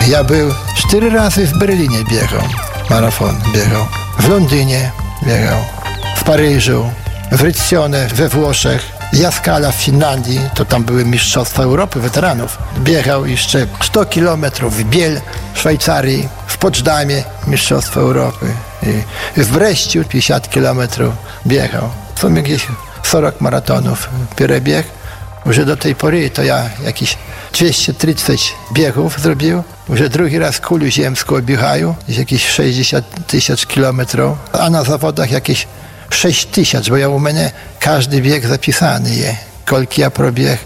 Ja był 4 razy w Berlinie biegał, maraton biegał. W Londynie biegał, w Paryżu, w Riccione we Włoszech, Jaskala w Finlandii, to tam były mistrzostwa Europy weteranów. Biegał jeszcze 100 kilometrów w Biel w Szwajcarii, w Poczdamie mistrzostwa Europy. I w Breściu 50 kilometrów biegał. W sumie gdzieś 40 maratonów przebiegł. Już do tej pory to ja jakieś 230 biegów zrobił. Już drugi raz kulę ziemską biegają, jakieś 60 000 kilometrów, a na zawodach jakieś 6 000, bo ja u mnie każdy bieg zapisany jest. Kolki ja probiegł,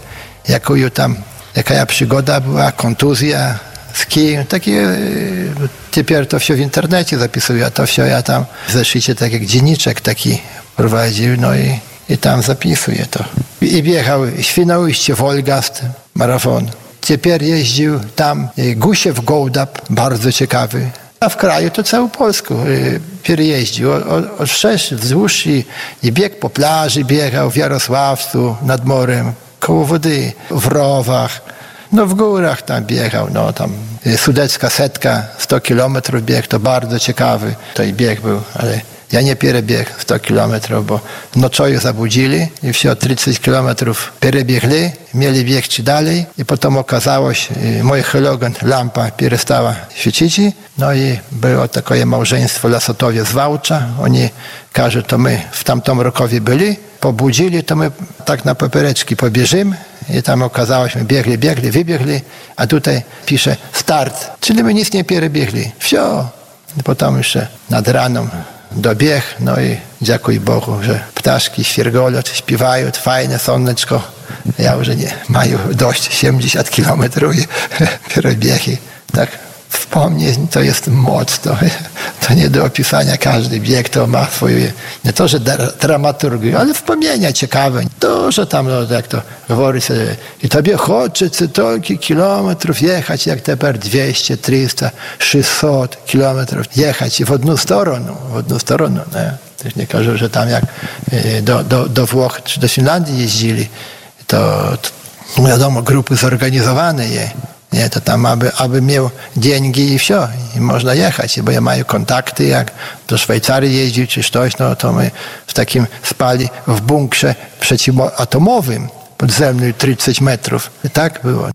jaka przygoda była, kontuzja, ski, takie, teraz to wszystko w internecie zapisuję, a to wszystko ja tam w zeszycie tak jak dzienniczek taki prowadził, no i tam zapisuję to. I biegał Świnoujście, Wolgast, maraton. Teraz jeździł tam Gusiew Gołdap, bardzo ciekawy. A w kraju to całą Polską jeździł. Od wszerz wzdłuż i bieg po plaży biegał w Jarosławcu nad morem, koło wody, w rowach. No w górach tam biegał, no tam Sudecka Setka, 100 kilometrów bieg, to bardzo ciekawy. To i bieg był, ale ja nie przebiegł 100 kilometrów, bo nocą zabudzili i wszystko 30 kilometrów przebiegli, mieli biegć dalej i potem okazało się, mój halogen, lampa przestała świecić, no i było takie małżeństwo Lasotowie z Wałcza, oni każą, to my w tamtym rokowie byli, pobudzili, to my tak na papiereczki pobieżymy i tam okazało się, biegli, wybiegli, a tutaj pisze start, czyli my nic nie przebiegli, wszystko. Potem jeszcze nad raną dobiegł, no i dziękuję Bogu, że ptaszki świergolą, śpiewają, fajne słoneczko. Ja już nie mają dość 70 kilometrów i przebiegi. Tak wspomnieć, to jest moc, to nie do opisania. Każdy bieg to ma swoją, nie to, że dramaturgię, ale wspomnienia ciekawe. To, że tam, no, jak to mówi sobie, i tobie хочется tolki kilometrów jechać, jak teraz 200, 300, 600 kilometrów jechać i w jedną stronę. Nie? Też nie każą, że tam jak do Włoch czy do Finlandii jeździli, to wiadomo, grupy zorganizowane je. Nie, to tam aby miał dzięki i wszystko. I można jechać, bo ja mają kontakty, jak do Szwajcarii jeździł czy coś, no to my w takim spali w bunkrze przeciwatomowym podziemnym 30 metrów. I tak było.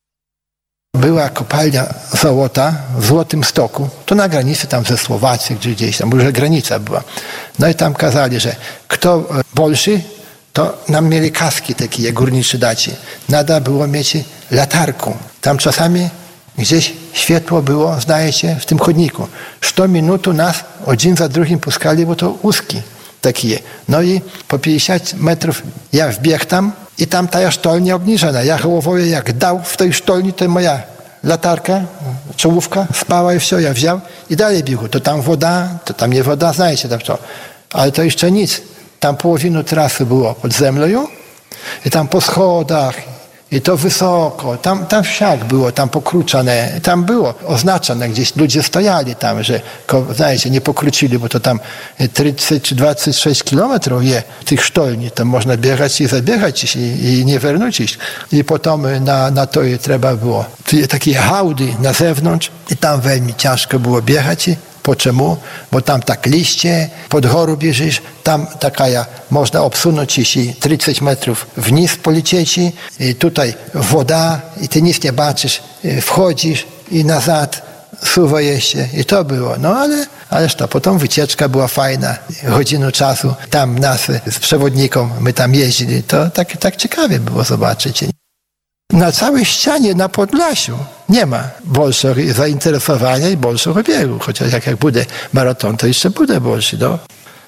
Była kopalnia złota w Złotym Stoku, to na granicy tam ze Słowacji, gdzieś tam, już granica była. No i tam kazali, że kto bolszy, to nam mieli kaski takie górnicze dać. Nada było mieć latarką. Tam czasami gdzieś światło było, zdaje się, w tym chodniku. 100 minut nas один za drugim puskali, bo to łuski takie. No i po 50 metrów ja wbiegł tam i tam ta sztolnia obniżona. Ja głową jak dał w tej sztolni, to moja latarka, czołówka spała i wszystko. Ja wziął i dalej biegł. To tam woda, to tam nie woda, znajecie tam co. Ale to jeszcze nic. Tam połowinu trasy było pod zemlą i tam po schodach i to wysoko, tam wszak było, tam pokruczane, tam było oznaczone, gdzieś ludzie stojali tam, że, znacie, nie pokrócili, bo to tam 30 czy 26 kilometrów je tych sztolni, tam można biegać i zabiegać i nie wrócić. I potem na to trzeba było takie hałdy na zewnątrz i tam veľmi ciężko było biegać. Po czemu? Bo tam tak liście, pod górę bierzesz, tam taka można obsunąć się 30 metrów wniz polecieć i tutaj woda i ty nic nie baczysz, wchodzisz i nazad suwa się i to było. No ależ to, potem wycieczka była fajna, godzinę czasu, tam nas z przewodnikiem, my tam jeździli, to tak ciekawie było zobaczyć. Na całej ścianie na Podlasiu nie ma większego zainteresowania i większego biegu. Chociaż jak będzie maraton, to jeszcze będzie większy. No.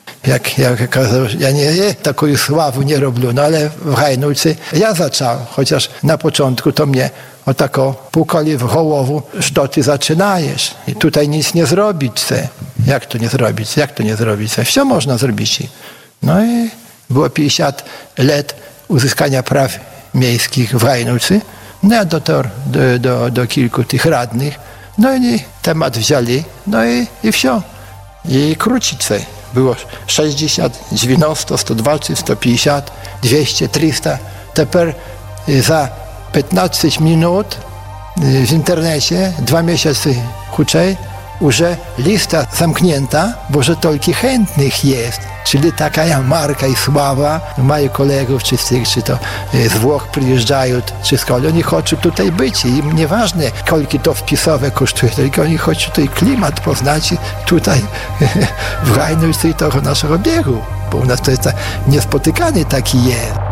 Jak okazało, ja nie taką sławę nie robię, no ale w Hajnówce ja zacząłem, chociaż na początku to mnie o tako pukali w głowę, że ty zaczynajesz i tutaj nic nie zrobić se. Jak to nie zrobić? Jak to nie zrobić? Wszystko można zrobić. No i było 50 lat uzyskania praw miejskich w Hajnówce, no ja dotarł do kilku tych radnych, no i temat wzięli, no i wszystko. I krócić se. Było 60, 90, 120, 150, 200, 300. Teraz za 15 minut w internecie 2 miesiące huczej, już lista zamknięta, bo że tylko chętnych jest. Czyli taka marka i sława moich kolegów, czy z tych, czy to z Włoch przyjeżdżają, czy skąd. Oni chcą tutaj być i im nieważne, koliki to wpisowe kosztuje, tylko oni chcą tutaj klimat poznać tutaj w rajności tego naszego biegu, bo u nas to jest niespotykany taki jest.